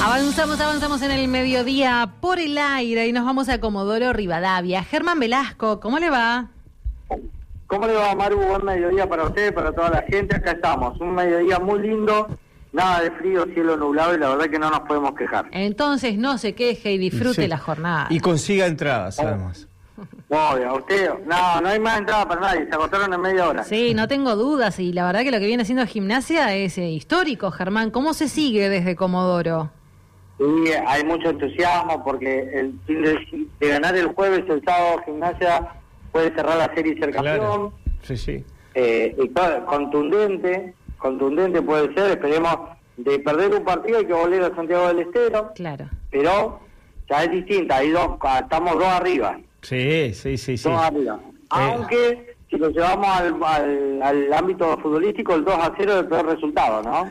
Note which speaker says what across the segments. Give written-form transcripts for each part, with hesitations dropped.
Speaker 1: Avanzamos en el mediodía por el aire y nos vamos a Comodoro Rivadavia. Germán Velasco, ¿cómo le va?
Speaker 2: ¿Cómo le va, Maru? Buen mediodía para usted, para toda la gente. Acá estamos, un mediodía muy lindo, nada de frío, cielo nublado y la verdad que no nos podemos quejar.
Speaker 1: Entonces no se queje y disfrute la jornada.
Speaker 3: Y consiga entradas, además.
Speaker 2: Obvio, usted, no hay más entrada para nadie, se agotaron en media hora.
Speaker 1: Sí, no tengo dudas y la verdad que lo que viene haciendo Gimnasia es histórico, Germán. ¿Cómo se sigue desde Comodoro?
Speaker 2: Y hay mucho entusiasmo porque el fin de ganar el jueves, el sábado Gimnasia puede cerrar la serie y ser campeón.
Speaker 3: Claro. Sí.
Speaker 2: Y claro, contundente puede ser. Esperemos, de perder un partido hay que volver a Santiago del Estero.
Speaker 1: Claro.
Speaker 2: Pero ya es distinta, estamos dos arriba.
Speaker 3: Sí.
Speaker 2: Dos arriba. Aunque si lo llevamos al ámbito futbolístico, el 2-0 es el peor resultado, ¿no?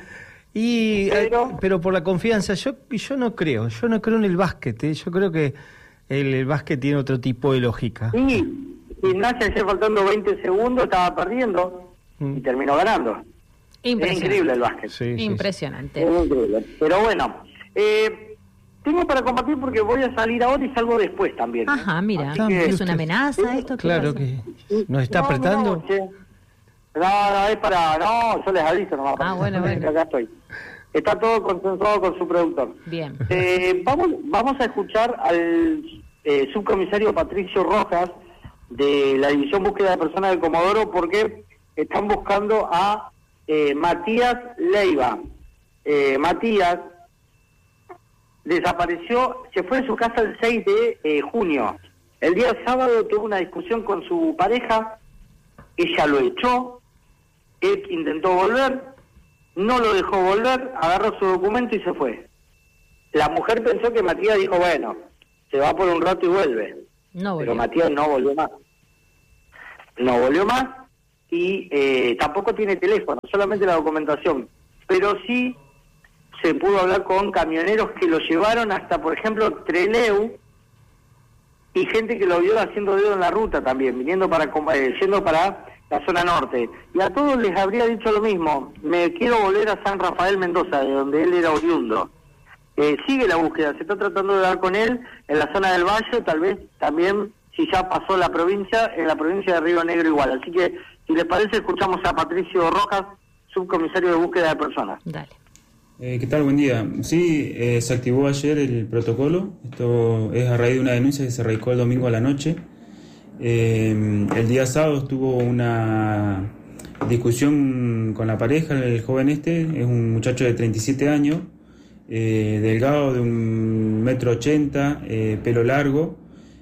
Speaker 3: Pero por la confianza, yo no creo en el básquet, yo creo que el básquet tiene otro tipo de lógica.
Speaker 2: Sí, Gimnasia ayer faltando 20 segundos estaba perdiendo y terminó ganando. Es increíble el básquet.
Speaker 3: Sí,
Speaker 1: impresionante.
Speaker 2: Es increíble. Pero bueno, tengo para compartir porque voy a salir ahora y salgo después también.
Speaker 1: Ajá, mira, ¿es una amenaza esto?
Speaker 3: Claro que nos está apretando.
Speaker 2: No, es para... No, yo les aviso nomás.
Speaker 1: Bueno.
Speaker 2: Acá estoy. Está todo consensuado con su productor.
Speaker 1: Bien.
Speaker 2: Vamos a escuchar al subcomisario Patricio Rojas de la División Búsqueda de Personas de Comodoro porque están buscando a Matías Leiva. Matías desapareció, se fue de su casa el 6 de junio. El día sábado tuvo una discusión con su pareja, ella lo echó, él intentó volver, no lo dejó volver, agarró su documento y se fue. La mujer pensó que Matías dijo, bueno, se va por un rato y vuelve.
Speaker 1: No volvió.
Speaker 2: Pero Matías no volvió más y tampoco tiene teléfono, solamente la documentación. Pero sí se pudo hablar con camioneros que lo llevaron hasta, por ejemplo, Trelew y gente que lo vio haciendo dedo en la ruta también, yendo para la zona norte. Y a todos les habría dicho lo mismo, me quiero volver a San Rafael Mendoza, de donde él era oriundo. Sigue la búsqueda, se está tratando de dar con él en la zona del Valle, tal vez también, si ya pasó la provincia, en la provincia de Río Negro igual. Así que, si les parece, escuchamos a Patricio Rojas, subcomisario de búsqueda de personas.
Speaker 1: Dale.
Speaker 4: ¿Qué tal? Buen día. Sí, se activó ayer el protocolo. Esto es a raíz de una denuncia que se radicó el domingo a la noche. El día sábado tuvo una discusión con la pareja, el joven es un muchacho de 37 años, delgado, de 1,80 m, pelo largo.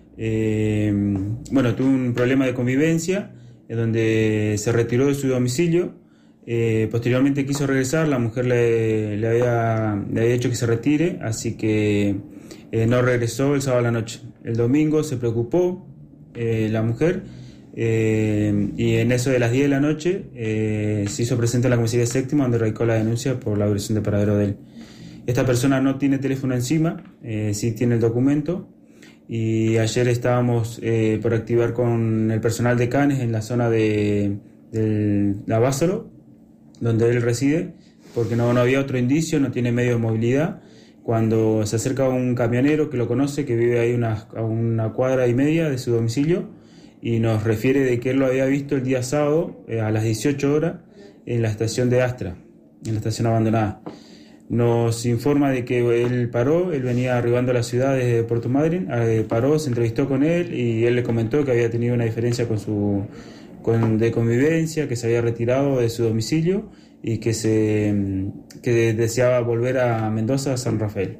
Speaker 4: Tuvo un problema de convivencia, donde se retiró de su domicilio. Posteriormente quiso regresar, la mujer le había dicho que se retire, así que no regresó el sábado a la noche. El domingo se preocupó la mujer y en eso de las 10 de la noche se hizo presente en la comisaría séptima, donde radicó la denuncia por la violación de paradero de él. Esta persona no tiene teléfono encima, sí tiene el documento, y ayer estábamos por activar con el personal de Canes en la zona de la Bázaro, donde él reside, porque no había otro indicio, no tiene medio de movilidad. Cuando se acerca un camionero que lo conoce, que vive ahí a una cuadra y media de su domicilio, y nos refiere de que él lo había visto el día sábado a las 18 horas en la estación de Astra, en la estación abandonada. Nos informa de que él paró, él venía arribando a la ciudad desde Puerto Madryn, paró, se entrevistó con él y él le comentó que había tenido una diferencia de convivencia, que se había retirado de su domicilio y que deseaba volver a Mendoza, a San Rafael.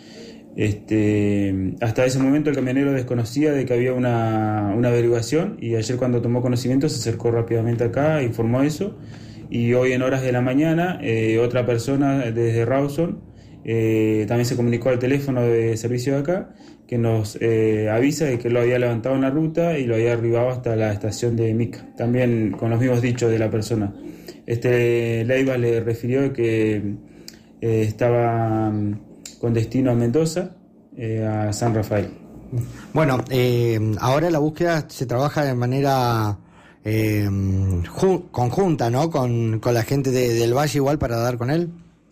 Speaker 4: Hasta ese momento el camionero desconocía de que había una averiguación, y ayer cuando tomó conocimiento se acercó rápidamente acá, informó eso, y hoy en horas de la mañana otra persona desde Rawson también se comunicó al teléfono de servicio de acá, que nos avisa de que lo había levantado en la ruta y lo había arribado hasta la estación de Mica, también con los mismos dichos de la persona. Leiva le refirió que estaba con destino a Mendoza, a San Rafael.
Speaker 5: Bueno, ahora la búsqueda se trabaja de manera conjunta, ¿no? Con la gente del Valle igual para dar con él.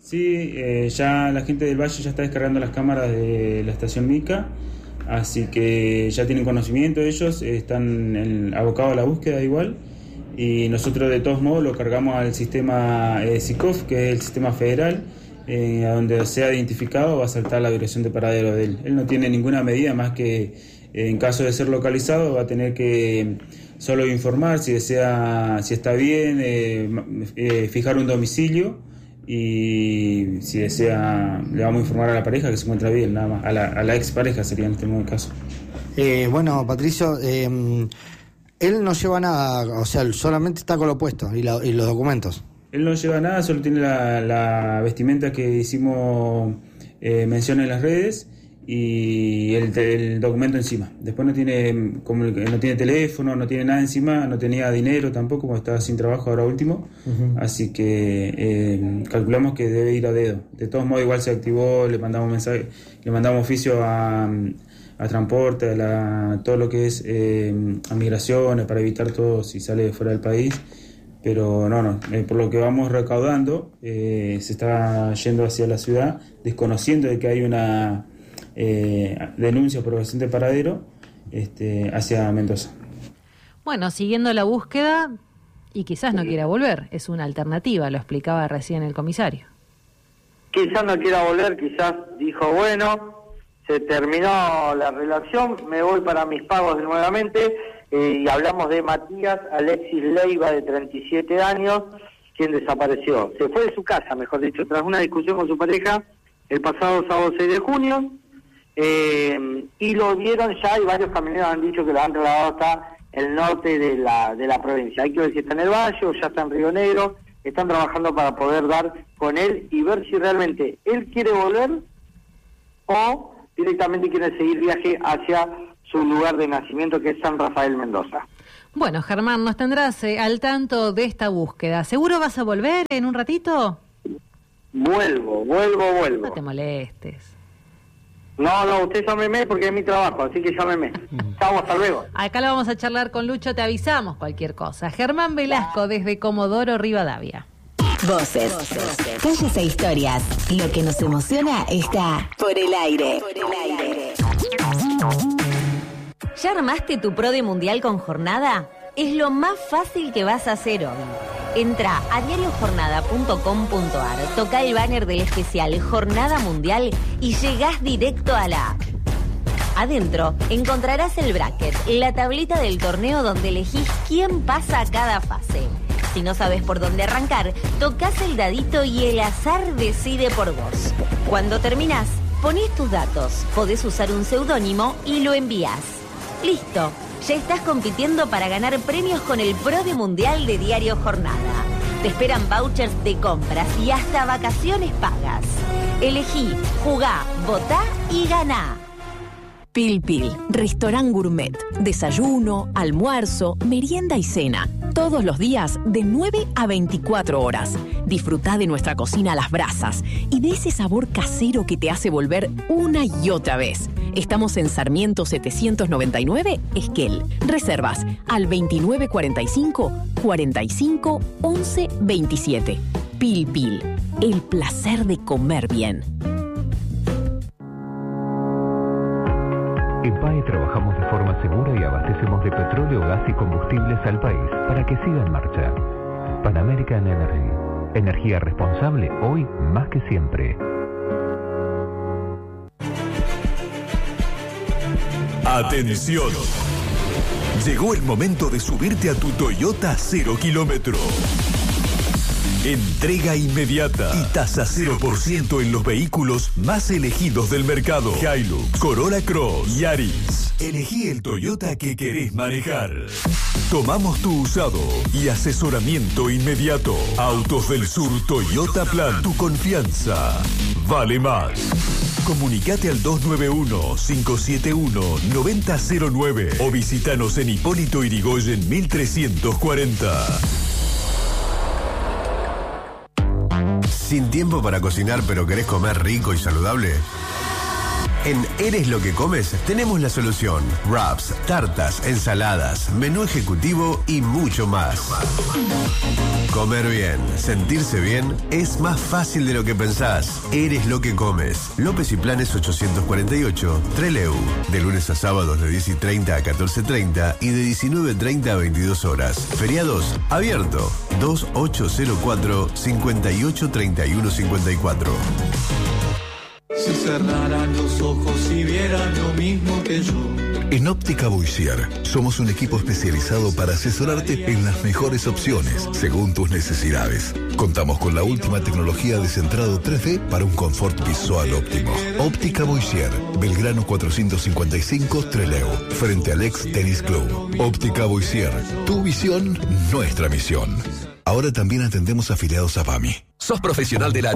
Speaker 4: Sí, ya la gente del Valle ya está descargando las cámaras de la estación Mica, así que ya tienen conocimiento ellos, están abocados a la búsqueda igual, y nosotros de todos modos lo cargamos al sistema SICOF, que es el sistema federal, a donde sea identificado va a saltar la dirección de paradero de él. Él no tiene ninguna medida más que, en caso de ser localizado, va a tener que solo informar si desea, si está bien, fijar un domicilio. Y si desea, le vamos a informar a la pareja que se encuentra bien, nada más. A la expareja sería en este nuevo caso.
Speaker 5: Bueno, Patricio, él no lleva nada, o sea, solamente está con lo puesto y los documentos. Él no lleva nada, solo tiene la vestimenta que hicimos mención en las redes y el documento encima. Después no tiene teléfono, no tiene nada encima, no tenía dinero tampoco, porque estaba sin trabajo ahora último. Uh-huh. Así que calculamos que debe ir a dedo. De todos modos, igual se activó, le mandamos mensaje, le mandamos oficio a transporte, todo lo que es a migraciones, para evitar todo si sale de fuera del país. Pero por lo que vamos recaudando, se está yendo hacia la ciudad, desconociendo de que hay una denuncia por evasión de paradero hacia Mendoza.
Speaker 1: Bueno, siguiendo la búsqueda, y quizás no quiera volver, es una alternativa, lo explicaba recién el comisario.
Speaker 2: Quizás no quiera volver, quizás dijo, bueno, se terminó la relación, me voy para mis pagos nuevamente, y hablamos de Matías Alexis Leiva, de 37 años, quien desapareció. Se fue de su casa, mejor dicho, tras una discusión con su pareja el pasado sábado 6 de junio, y lo vieron ya, y varios camioneros han dicho que lo han trasladado hasta el norte de la provincia. Hay que ver si está en el Valle o ya está en Río Negro. Están trabajando para poder dar con él y ver si realmente él quiere volver o directamente quiere seguir viaje hacia su lugar de nacimiento, que es San Rafael, Mendoza.
Speaker 1: Bueno, Germán, nos tendrás al tanto de esta búsqueda. ¿Seguro vas a volver en un ratito?
Speaker 2: Vuelvo.
Speaker 1: No te molestes.
Speaker 2: No, usted llámeme porque es mi trabajo, así que llámeme. Chau, hasta luego.
Speaker 1: Acá lo vamos a charlar con Lucho, te avisamos cualquier cosa. Germán Velasco, desde Comodoro Rivadavia.
Speaker 6: Voces, calles e historias. Lo que nos emociona está por el aire. ¿Ya armaste tu pro de mundial con Jornada? Es lo más fácil que vas a hacer hoy. Entra a diariojornada.com.ar, toca el banner del especial Jornada Mundial y llegás directo a la app. Adentro encontrarás el bracket, la tablita del torneo donde elegís quién pasa a cada fase. Si no sabes por dónde arrancar, tocas el dadito y el azar decide por vos. Cuando terminás, ponés tus datos, podés usar un seudónimo y lo envías. Listo, ya estás compitiendo para ganar premios con el Pro de Mundial de Diario Jornada. Te esperan vouchers de compras y hasta vacaciones pagas. Elegí, jugá, votá y ganá.
Speaker 7: Pil Pil, restaurant gourmet, desayuno, almuerzo, merienda y cena. Todos los días de 9 a 24 horas. Disfrutá de nuestra cocina a las brasas y de ese sabor casero que te hace volver una y otra vez. Estamos en Sarmiento 799, Esquel. Reservas al 2945 45 11 27. Pil Pil, el placer de comer bien.
Speaker 8: En PAE trabajamos de forma segura y abastecemos de petróleo, gas y combustibles al país para que siga en marcha. Pan American Energy. Energía responsable hoy más que siempre.
Speaker 9: Atención. Llegó el momento de subirte a tu Toyota 0 kilómetro. Entrega inmediata y tasa 0% en los vehículos más elegidos del mercado. Hilux, Corolla Cross, Yaris. Elegí el Toyota que querés manejar. Tomamos tu usado y asesoramiento inmediato. Autos del Sur Toyota Plan. Tu confianza vale más. Comunicate al 291-571-9009 o visítanos en Hipólito Yrigoyen 1340.
Speaker 10: ¿Sin tiempo para cocinar pero querés comer rico y saludable? En Eres lo que comes tenemos la solución. Wraps, tartas, ensaladas, menú ejecutivo y mucho más. Comer bien, sentirse bien es más fácil de lo que pensás. Eres lo que comes. López y Planes 848, Trelew. De lunes a sábados de 10:30 a 14:30 y de 19:30 a 22 horas. Feriados, abierto. 2804-583154.
Speaker 11: Si cerraran los ojos y vieran lo mismo que yo.
Speaker 12: En Óptica Boissier somos un equipo especializado para asesorarte en las mejores opciones según tus necesidades. Contamos con la última tecnología de centrado 3D para un confort visual óptimo. Óptica Boissier, Belgrano 455 Trelew, frente al ex Tennis Club. Óptica Boissier, tu visión, nuestra misión. Ahora también atendemos afiliados a PAMI.
Speaker 13: ¿Sos profesional del área